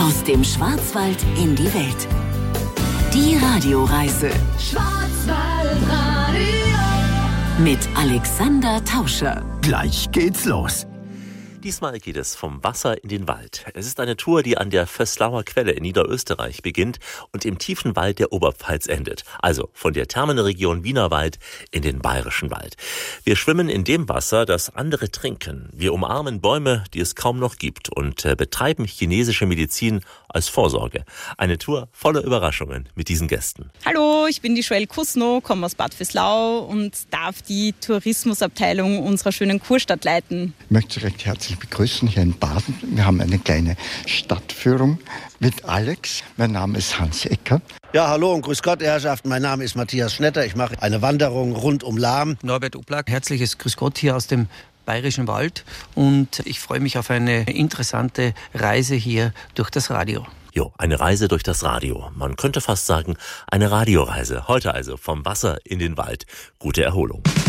Aus dem Schwarzwald in die Welt. Die Radioreise. Schwarzwaldradio. Mit Alexander Tauscher. Gleich geht's los. Diesmal geht es vom Wasser in den Wald. Es ist eine Tour, die an der Vöslauer Quelle in Niederösterreich beginnt und im tiefen Wald der Oberpfalz endet. Also von der Thermenregion Wienerwald in den Bayerischen Wald. Wir schwimmen in dem Wasser, das andere trinken. Wir umarmen Bäume, die es kaum noch gibt und betreiben chinesische Medizin als Vorsorge. Eine Tour voller Überraschungen mit diesen Gästen. Hallo, ich bin die Joelle Kusno, komme aus Bad Vöslau und darf die Tourismusabteilung unserer schönen Kurstadt leiten. Ich möchte Sie recht herzlich begrüßen hier in Baden. Wir haben eine kleine Stadtführung mit Alex. Mein Name ist Hans Ecker. Ja, hallo und grüß Gott, Herrschaften. Mein Name ist Matthias Schnetter. Ich mache eine Wanderung rund um Lahm. Norbert Oblak, herzliches Grüß Gott hier aus dem Bayerischen Wald. Und ich freue mich auf eine interessante Reise hier durch das Radio. Jo, eine Reise durch das Radio. Man könnte fast sagen, eine Radioreise. Heute also vom Wasser in den Wald. Gute Erholung.